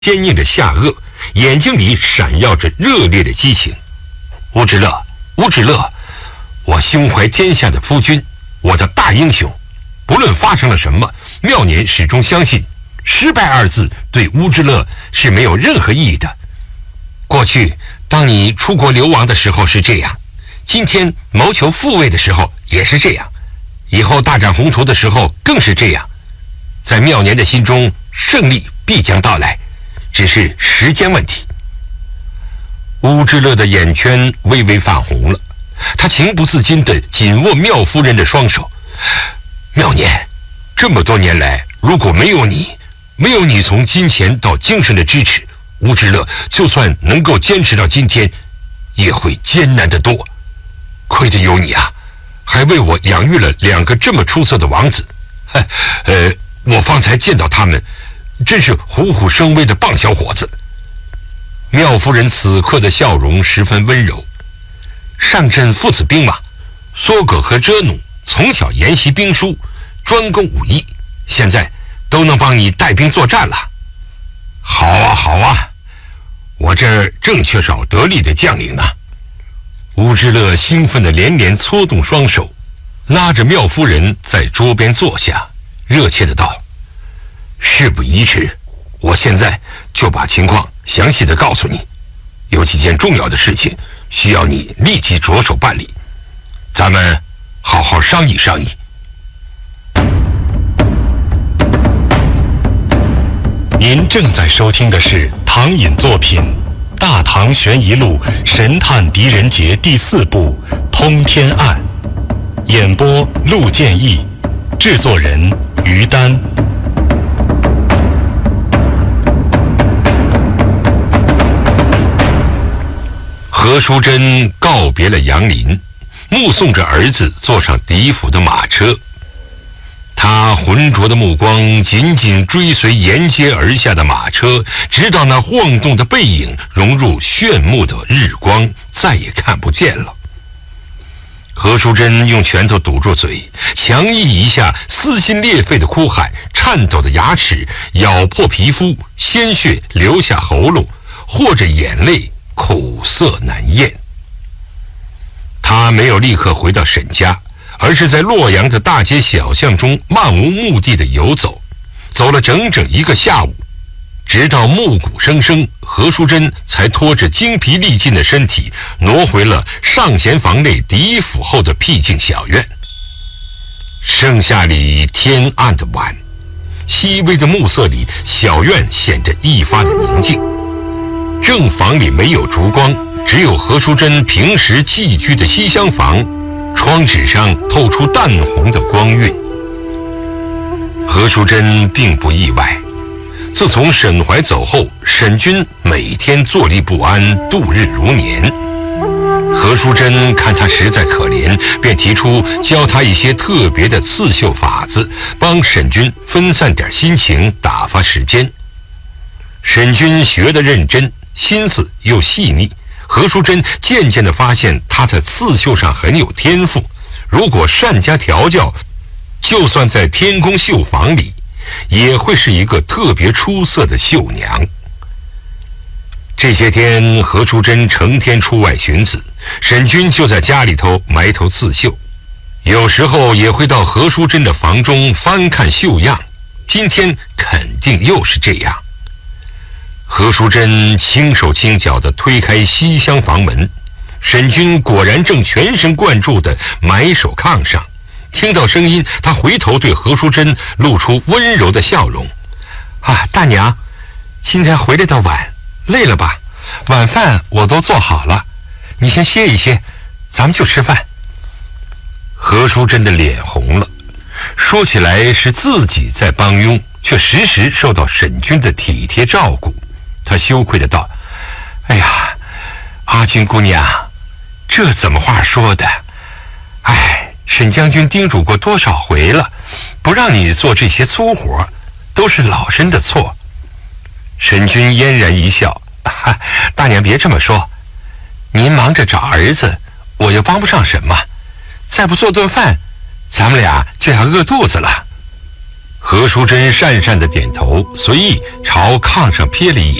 坚硬的下颚，眼睛里闪耀着热烈的激情。乌之乐，乌之乐，我胸怀天下的夫君，我的大英雄。不论发生了什么，妙年始终相信失败二字对乌之乐是没有任何意义的。过去当你出国流亡的时候是这样，今天谋求复位的时候也是这样，以后大展宏图的时候更是这样。在妙年的心中，胜利必将到来，只是时间问题。乌之乐的眼圈微微泛红了，他情不自禁地紧握妙夫人的双手。妙年，这么多年来，如果没有你从金钱到精神的支持，乌之乐就算能够坚持到今天，也会艰难得多。亏得有你啊，还为我养育了2个这么出色的王子。我方才见到他们，真是虎虎生威的棒小伙子。妙夫人此刻的笑容十分温柔。上阵父子兵马，梭葛和遮努从小研习兵书，专攻武艺，现在都能帮你带兵作战了。好啊好啊，我这正缺少得力的将领呢。乌之乐兴奋地连连搓动双手，拉着妙夫人在桌边坐下，热切地道：事不宜迟，我现在就把情况详细地告诉你。有几件重要的事情需要你立即着手办理，咱们好好商议商议。 您正在收听的是唐寅作品《大唐悬疑录神探狄仁杰》第4部《通天案》，演播陆建义，制作人于丹。 何淑珍告别了杨林，目送着儿子坐上狄府的马车。他浑浊的目光紧紧追随沿街而下的马车，直到那晃动的背影融入炫目的日光，再也看不见了。何淑珍用拳头堵住嘴，强抑一下撕心裂肺的哭喊，颤抖的牙齿咬破皮肤，鲜血流下喉咙，或者眼泪苦涩难咽。他没有立刻回到沈家，而是在洛阳的大街小巷中漫无目的地游走，走了整整1个下午，直到暮鼓声声，何淑珍才拖着精疲力尽的身体挪回了上贤房内狄府后的僻静小院。盛夏里天暗的晚，熹微的暮色里，小院显得一发的宁静。正房里没有烛光，只有何淑珍平时寄居的西厢房，窗纸上透出淡红的光晕。何淑珍并不意外，自从沈怀走后，沈君每天坐立不安，度日如年。何淑珍看他实在可怜，便提出教他一些特别的刺绣法子，帮沈君分散点心情，打发时间。沈君学得认真，心思又细腻，何淑珍渐渐地发现他在刺绣上很有天赋，如果善加调教，就算在天宫绣坊里，也会是一个特别出色的绣娘。这些天，何淑珍成天出外寻子，沈君就在家里头埋头刺绣，有时候也会到何淑珍的房中翻看绣样。今天肯定又是这样。何淑珍轻手轻脚地推开西厢房门，沈君果然正全神贯注地埋首炕上。听到声音，他回头对何淑珍露出温柔的笑容：大娘，今天回来的晚，累了吧？晚饭我都做好了，你先歇一歇，咱们就吃饭。何淑珍的脸红了，说起来是自己在帮佣，却时时受到沈君的体贴照顾。他羞愧地道：哎呀，阿君姑娘，这怎么话说的？沈将军叮嘱过多少回了，不让你做这些粗活，都是老身的错。沈君嫣然一笑：大娘别这么说，您忙着找儿子，我又帮不上什么，再不做顿饭，咱们俩就要饿肚子了。 何淑珍讪讪地点头，随意朝炕上瞥了一眼。